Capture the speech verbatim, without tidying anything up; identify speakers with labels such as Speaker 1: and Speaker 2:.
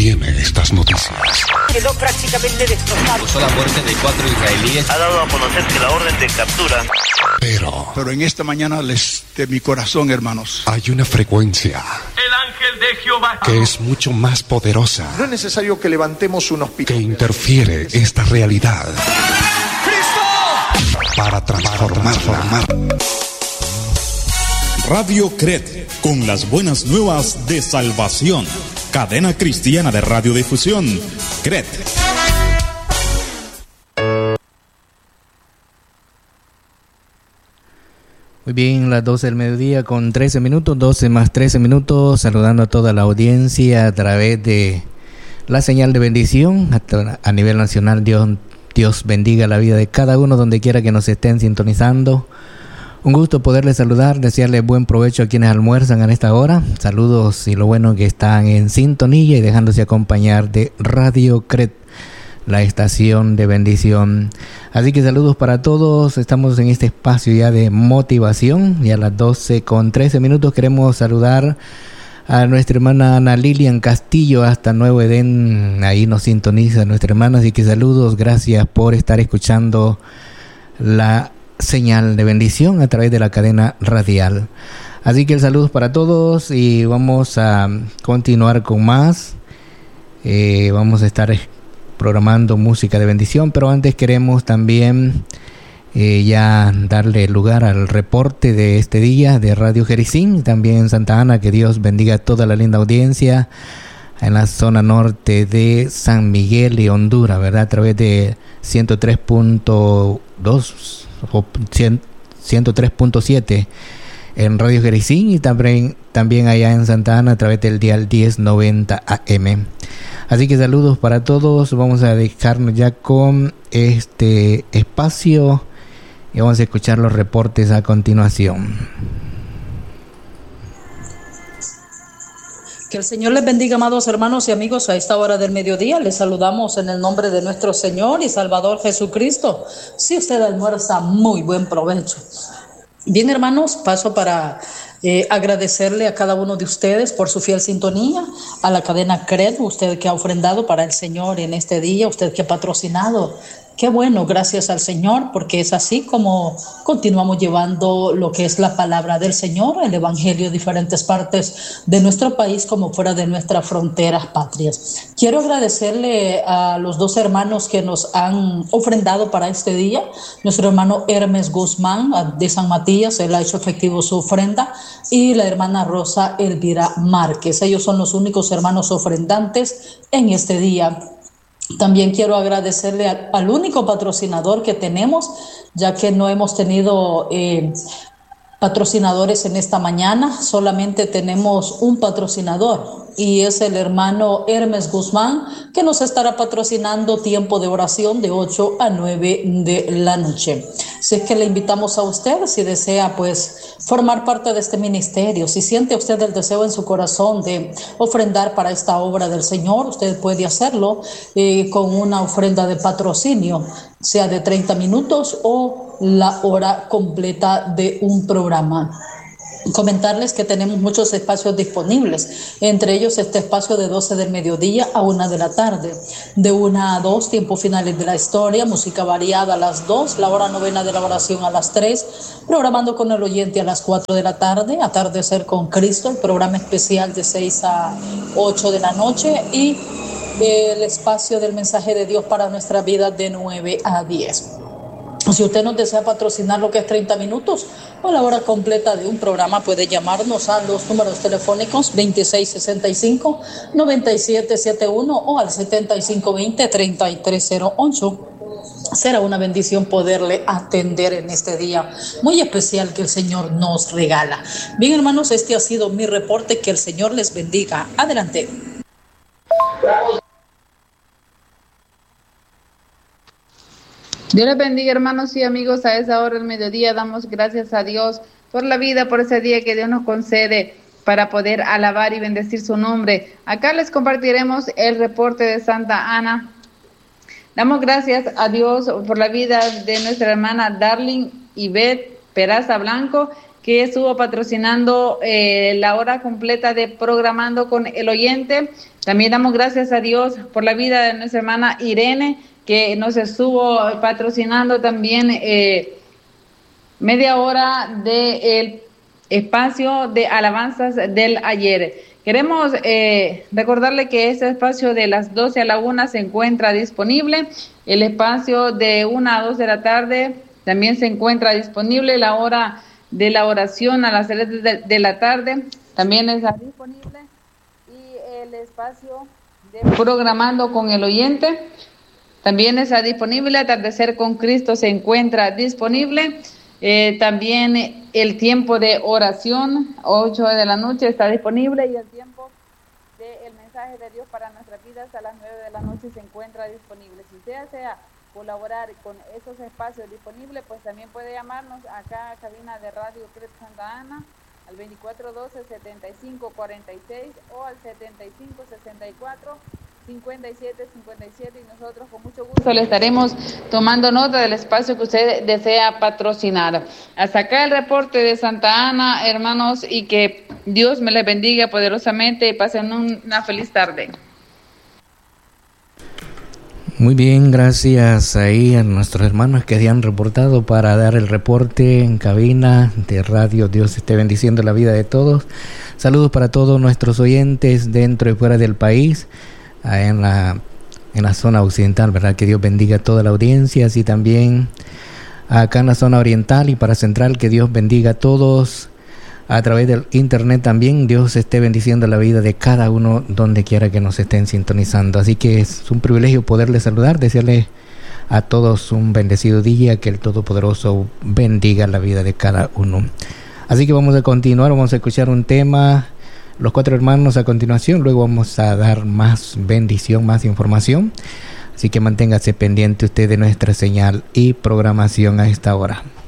Speaker 1: tiene estas noticias.
Speaker 2: Quedó prácticamente destrozado.
Speaker 3: Usó la muerte de cuatro israelíes.
Speaker 4: Ha dado a conocer que la orden de captura.
Speaker 1: Pero,
Speaker 5: pero en esta mañana les de mi corazón, hermanos,
Speaker 1: hay una frecuencia.
Speaker 6: El ángel de Jehová,
Speaker 1: que es mucho más poderosa.
Speaker 7: No es necesario que levantemos unos picos.
Speaker 1: Que interfiere esta realidad.
Speaker 6: ¡Cristo!
Speaker 1: Para transformarla.
Speaker 8: Radio Cret, con las buenas nuevas de salvación. Cadena cristiana de radiodifusión, Cret.
Speaker 9: Muy bien, las doce del mediodía con trece minutos, doce más trece minutos, saludando a toda la audiencia a través de la señal de bendición a, a nivel nacional. Dios, Dios bendiga la vida de cada uno donde quiera que nos estén sintonizando. Un gusto poderles saludar, desearles buen provecho a quienes almuerzan a esta hora. Saludos y lo bueno que están en sintonía y dejándose acompañar de Radio Cret, la estación de bendición. Así que saludos para todos. Estamos en este espacio ya de motivación y a las doce con trece minutos queremos saludar a nuestra hermana Ana Lilian Castillo hasta Nuevo Edén. Ahí nos sintoniza nuestra hermana, así que saludos, gracias por estar escuchando la señal de bendición a través de la cadena radial. Así que el saludo para todos y vamos a continuar con más. Eh, vamos a estar programando música de bendición, pero antes queremos también eh, ya darle lugar al reporte de este día de Radio Jericín, también en Santa Ana. Que Dios bendiga a toda la linda audiencia en la zona norte de San Miguel y Honduras, ¿verdad? A través de ciento tres punto dos o ciento tres punto siete en Radio Jericín y también, también allá en Santa Ana a través del dial diez noventa A M. Así que saludos para todos. Vamos a dejarnos ya con este espacio y vamos a escuchar los reportes a continuación.
Speaker 10: Que el Señor les bendiga, amados hermanos y amigos, a esta hora del mediodía. Les saludamos en el nombre de nuestro Señor y Salvador Jesucristo. Si usted almuerza, muy buen provecho. Bien, hermanos, paso para eh, agradecerle a cada uno de ustedes por su fiel sintonía, a la cadena Cret, usted que ha ofrendado para el Señor en este día, usted que ha patrocinado. Qué bueno, gracias al Señor, porque es así como continuamos llevando lo que es la palabra del Señor, el Evangelio a diferentes partes de nuestro país como fuera de nuestras fronteras patrias. Quiero agradecerle a los dos hermanos que nos han ofrendado para este día. Nuestro hermano Hermes Guzmán de San Matías, él ha hecho efectivo su ofrenda, y la hermana Rosa Elvira Márquez. Ellos son los únicos hermanos ofrendantes en este día. También quiero agradecerle al, al único patrocinador que tenemos, ya que no hemos tenido eh, patrocinadores en esta mañana, solamente tenemos un patrocinador y es el hermano Hermes Guzmán, que nos estará patrocinando tiempo de oración de ocho a nueve de la noche. Así es que le invitamos a usted, si desea pues formar parte de este ministerio, si siente usted el deseo en su corazón de ofrendar para esta obra del Señor, usted puede hacerlo eh, con una ofrenda de patrocinio, sea de treinta minutos o la hora completa de un programa. Comentarles que tenemos muchos espacios disponibles, entre ellos este espacio de doce del mediodía a una de la tarde, de una a dos, tiempos finales de la historia, música variada a las dos, la hora novena de la oración a las tres, programando con el oyente a las cuatro de la tarde, atardecer con Cristo, el programa especial de seis a ocho de la noche y el espacio del mensaje de Dios para nuestra vida de nueve a diez. Si usted nos desea patrocinar lo que es treinta minutos o la hora completa de un programa, puede llamarnos a los números telefónicos veintiséis sesenta y cinco, noventa y siete setenta y uno o al setenta y cinco veinte, treinta y tres cero ocho. Será una bendición poderle atender en este día muy especial que el Señor nos regala. Bien, hermanos, este ha sido mi reporte. Que el Señor les bendiga. Adelante.
Speaker 11: Dios les bendiga, hermanos y amigos. A esa hora del mediodía damos gracias a Dios por la vida, por ese día que Dios nos concede para poder alabar y bendecir su nombre. Acá les compartiremos el reporte de Santa Ana. Damos gracias a Dios por la vida de nuestra hermana Darling Ivette Peraza Blanco. que estuvo patrocinando eh, la hora completa de Programando con el Oyente. También damos gracias a Dios por la vida de nuestra hermana Irene, que nos estuvo patrocinando también eh, media hora del espacio de alabanzas del ayer. Queremos eh, recordarle que este espacio de las doce a la una se encuentra disponible. El espacio de una a dos de la tarde también se encuentra disponible. La hora de la oración a las tres de, de la tarde también está disponible. Y el espacio de Programando con el Oyente también está disponible. Atardecer con Cristo se encuentra disponible. Eh, también el tiempo de oración, ocho de la noche, está disponible, y el tiempo del mensaje de Dios para nuestras vidas a las nueve de la noche se encuentra disponible. Si usted desea colaborar con esos espacios disponibles, pues también puede llamarnos acá a cabina de Radio Cret Santa Ana al veinticuatro doce setenta y cinco cuarenta y seis o al setenta y cinco sesenta y cuatro cincuenta y siete cincuenta y siete, y nosotros con mucho gusto le estaremos tomando nota del espacio que usted desea patrocinar. Hasta acá el reporte de Santa Ana, hermanos, y que Dios me les bendiga poderosamente y pasen una feliz tarde.
Speaker 9: Muy bien, gracias ahí a nuestros hermanos que se han reportado para dar el reporte en cabina de radio. Dios esté bendiciendo la vida de todos. Saludos para todos nuestros oyentes dentro y fuera del país, en la, en la zona occidental, ¿verdad? Que Dios bendiga a toda la audiencia, así también acá en la zona oriental y para central, que Dios bendiga a todos a través del internet también. Dios esté bendiciendo la vida de cada uno donde quiera que nos estén sintonizando. Así que es un privilegio poderles saludar, desearles a todos un bendecido día, que el Todopoderoso bendiga la vida de cada uno. Así que vamos a continuar, vamos a escuchar un tema, Los Cuatro Hermanos, a continuación. Luego vamos a dar más bendición, más información. Así que manténgase pendiente usted de nuestra señal y programación a esta hora.